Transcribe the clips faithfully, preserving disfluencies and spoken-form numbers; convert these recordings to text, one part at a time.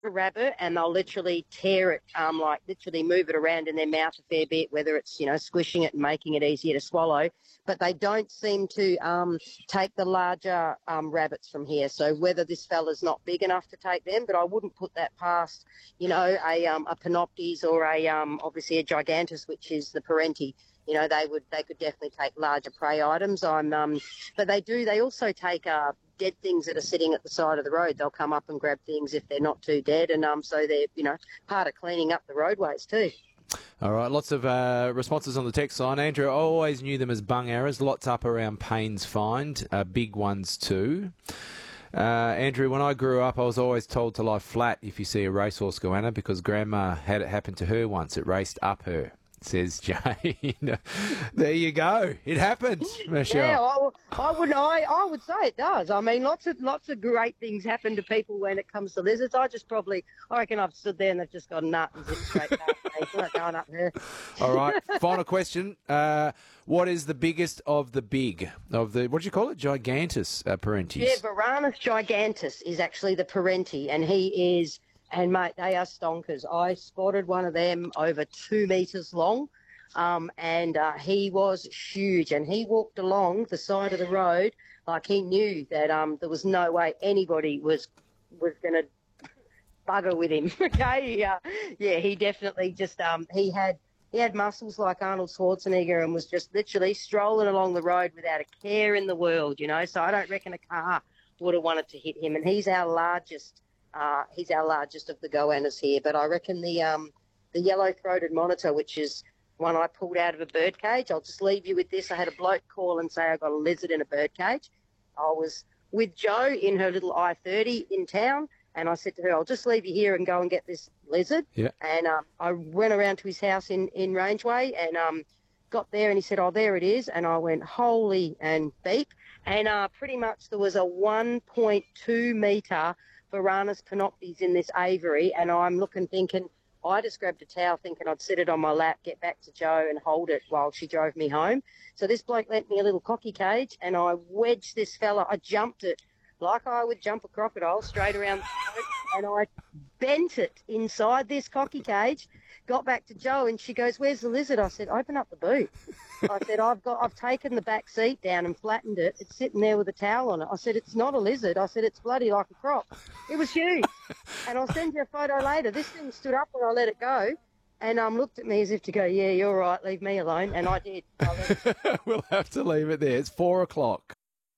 a rabbit and they'll literally tear it, um, like literally move it around in their mouth a fair bit, whether it's, you know, squishing it and making it easier to swallow. But they don't seem to um, take the larger um, rabbits from here. So whether this fella's not big enough to take them, but I wouldn't put that past, you know, a, um, a Panoptes or a um, obviously a Gigantus, which is the Parenti. You know, they would they could definitely take larger prey items. I'm, um, but they do. They also take uh, dead things that are sitting at the side of the road. They'll come up and grab things if they're not too dead, and um, so they're, you know, part of cleaning up the roadways too. All right, lots of uh, responses on the text line. Andrew, I always knew them as bung arrows. Lots up around Paynes Find, uh, big ones too. Uh, Andrew, when I grew up, I was always told to lie flat if you see a racehorse goanna because Grandma had it happen to her once. It raced up her. Says Jane. There you go. It happens, Michelle. Yeah, I, I would. I, I would say it does. I mean, lots of lots of great things happen to people when it comes to lizards. I just probably, I reckon I've stood there and they've just got a nut and zipped straight past me. It's not going up there. All right. Final question. Uh, what is the biggest of the big of the? What do you call it? Gigantus uh, Parentis. Yeah, Varanus gigantus is actually the Parenti, and he is. And, mate, they are stonkers. I spotted one of them over two metres long, um, and uh, he was huge. And he walked along the side of the road like he knew that um, there was no way anybody was was going to bugger with him. Okay, uh, yeah, he definitely just um, he had he had muscles like Arnold Schwarzenegger and was just literally strolling along the road without a care in the world, you know. So I don't reckon a car would have wanted to hit him. And he's our largest. Uh, he's our largest of the goannas here, but I reckon the um, the yellow-throated monitor, which is one I pulled out of a bird cage, I'll just leave you with this. I had a bloke call and say I got a lizard in a bird cage. I was with Jo in her little I thirty in town, and I said to her, I'll just leave you here and go and get this lizard. Yeah. And um, I went around to his house in, in Rangeway and um, got there, and he said, oh, there it is. And I went, holy and beep. And uh, pretty much there was a one point two metre Varanus panoptes in this aviary, and I'm looking thinking, I just grabbed a towel thinking I'd sit it on my lap, get back to Jo and hold it while she drove me home. So this bloke lent me a little cocky cage, and I wedged this fella. I jumped it like I would jump a crocodile straight around the throat, and I bent it inside this cocky cage, got back to Jo, and she goes, where's the lizard? I said, open up the boot. I said, I've got, I've taken the back seat down and flattened it. It's sitting there with a towel on it. I said, it's not a lizard. I said, it's bloody like a croc. It was huge. And I'll send you a photo later. This thing stood up when I let it go and um, looked at me as if to go, yeah, you're right, leave me alone. And I did. I let it... We'll have to leave it there. It's four o'clock.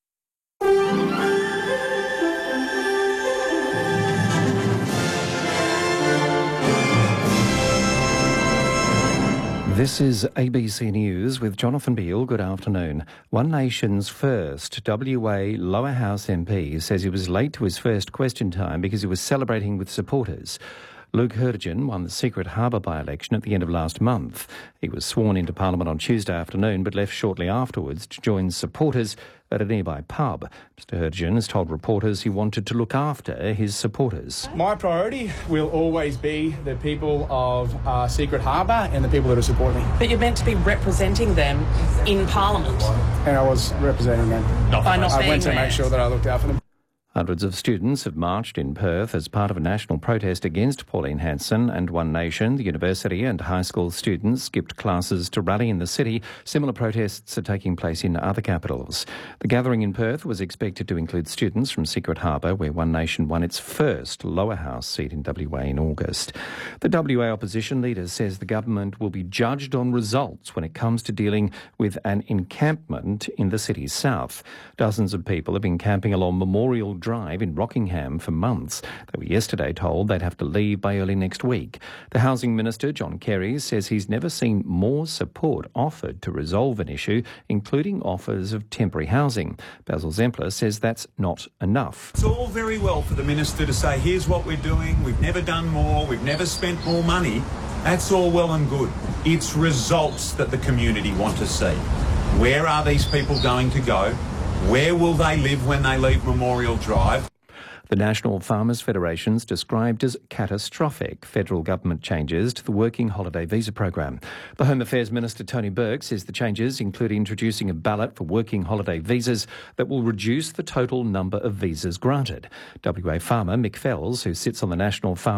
This is A B C News with Jonathan Beale. Good afternoon. One Nation's first W A Lower House M P says he was late to his first question time because he was celebrating with supporters. Luke Hurtigan won the Secret Harbour by-election at the end of last month. He was sworn into Parliament on Tuesday afternoon but left shortly afterwards to join supporters at a nearby pub. Mr Hurtigan has told reporters he wanted to look after his supporters. My priority will always be the people of uh, Secret Harbour and the people that are supporting me. But you're meant to be representing them in Parliament. And I was representing them. Not by not I being went to there. make sure that I looked out for them. Hundreds of students have marched in Perth as part of a national protest against Pauline Hanson and One Nation. The university and high school students skipped classes to rally in the city. Similar protests are taking place in other capitals. The gathering in Perth was expected to include students from Secret Harbour, where One Nation won its first lower house seat in W A in August. The W A opposition leader says the government will be judged on results when it comes to dealing with an encampment in the city's south. Dozens of people have been camping along Memorial Drive in Rockingham for months. They were yesterday told they'd have to leave by early next week. The Housing Minister, John Kerry, says he's never seen more support offered to resolve an issue, including offers of temporary housing. Basil Zempler says that's not enough. It's all very well for the Minister to say, here's what we're doing, we've never done more, we've never spent more money. That's all well and good. It's results that the community want to see. Where are these people going to go? Where will they live when they leave Memorial Drive? The National Farmers Federation's described as catastrophic federal government changes to the Working Holiday Visa program. The Home Affairs Minister Tony Burke says the changes include introducing a ballot for working holiday visas that will reduce the total number of visas granted. W A farmer Mick Fells, who sits on the National Farm